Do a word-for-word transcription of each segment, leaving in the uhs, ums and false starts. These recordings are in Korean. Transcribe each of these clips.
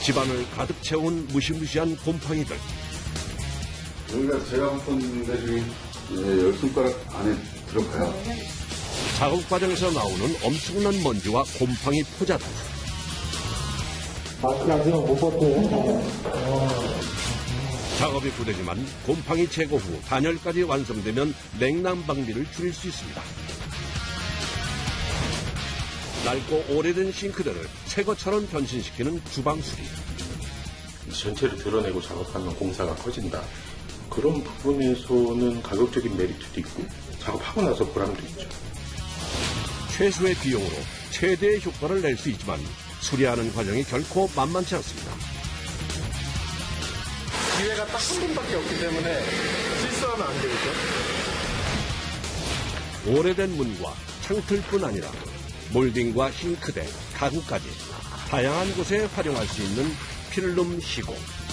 집안을 가득 채운 무시무시한 곰팡이들. 여기가 제가 봤던 데 중에 열 손가락 안에 들어가요. 작업 과정에서 나오는 엄청난 먼지와 곰팡이 포자들. 마스크 안 쓰면 못 벗고. 작업이 부대지만 곰팡이 제거 후 단열까지 완성되면 냉난방비를 줄일 수 있습니다. 낡고 오래된 싱크대를 새 것처럼 변신시키는 주방 수리. 전체를 드러내고 작업하면 공사가 커진다. 그런 부분에서는 가격적인 메리트도 있고 작업하고 나서 보람도 있죠. 최소의 비용으로 최대의 효과를 낼 수 있지만 수리하는 과정이 결코 만만치 않습니다. 기회가 딱 한 번밖에 없기 때문에 실수하면 안 되겠죠. 오래된 문과 창틀뿐 아니라 몰딩과 싱크대, 가구까지 다양한 곳에 활용할 수 있는 필름 시공.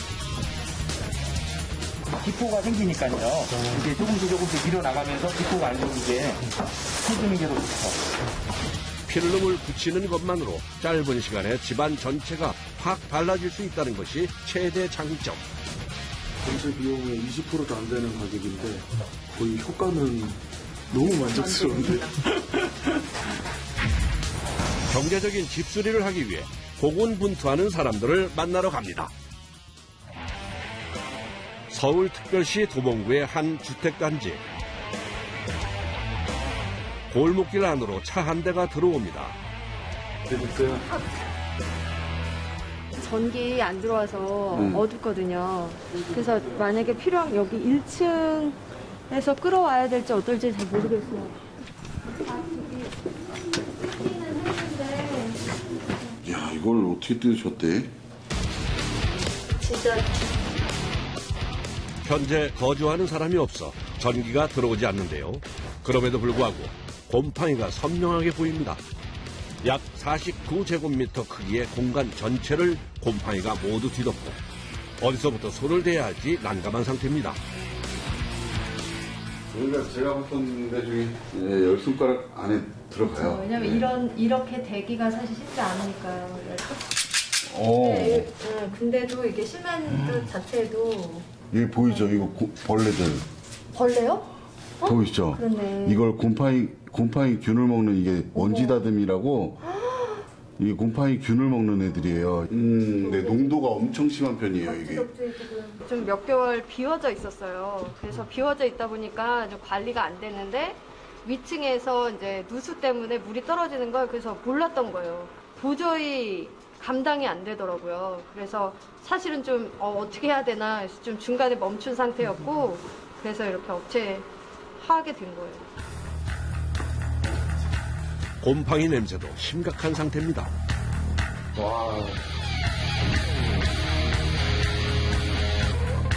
기포가 생기니까요. 이게 조금씩 조금씩 밀어나가면서 기포가 안 생기게 해주는 게 더 좋죠. 필름을 붙이는 것만으로 짧은 시간에 집안 전체가 확 달라질 수 있다는 것이 최대 장점. 전체 비용의 이십 퍼센트도 안 되는 가격인데 거의 효과는 너무 만족스러운데. 경제적인 집수리를 하기 위해 고군분투하는 사람들을 만나러 갑니다. 서울특별시 도봉구의 한 주택단지. 골목길 안으로 차 한 대가 들어옵니다. 재밌어요. 전기 안 들어와서 음. 어둡거든요. 그래서 만약에 필요한 여기 일 층에서 끌어와야 될지 어떨지 잘 모르겠어요. 야, 이걸 어떻게 뜯으셨대? 진짜 현재 거주하는 사람이 없어 전기가 들어오지 않는데요. 그럼에도 불구하고 곰팡이가 선명하게 보입니다. 약 사십구 제곱미터 크기의 공간 전체를 곰팡이가 모두 뒤덮고 어디서부터 손을 대야 할지 난감한 상태입니다. 여기가 제가 봤던 데 중에 열 손가락 안에 들어가요. 왜냐면 네. 이런 이렇게 되기가 사실 쉽지 않으니까요. 오. 네, 네, 근데도 이게 실내 자체도 여기 보이죠? 이거 고, 벌레들. 벌레요? 어? 보이시죠? 그러네. 이걸 곰팡이, 곰팡이 균을 먹는 이게 먼지 다듬이라고 이게 곰팡이 균을 먹는 애들이에요. 음, 네, 농도가 엄청 심한 편이에요, 이게. 좀 몇 개월 비워져 있었어요. 그래서 비워져 있다 보니까 좀 관리가 안 됐는데 위층에서 이제 누수 때문에 물이 떨어지는 걸 그래서 몰랐던 거예요. 도저히 감당이 안 되더라고요. 그래서 사실은 좀 어, 어떻게 해야 되나 해서 좀 중간에 멈춘 상태였고 그래서 이렇게 업체에 하게 된 거예요. 곰팡이 냄새도 심각한 상태입니다. 와.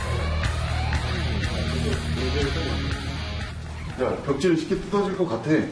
야, 벽지는 쉽게 뜯어질 것 같아.